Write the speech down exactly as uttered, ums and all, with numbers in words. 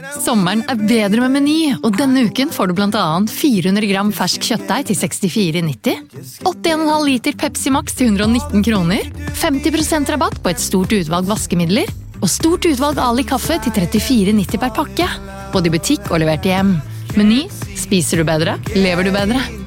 Sommeren er bedre med Meny, og denne uken får du blant annet fire hundre gram fersk kjøttdeig til sekstifire nitti, åtti komma fem liter Pepsi Max til hundre og nitten kroner, femti prosent rabatt på et stort utvalg vaskemidler, og stort utvalg Ali kaffe til trettifire nitti per pakke, både i butikk og levert hjem. Meny, spiser du bedre, lever du bedre.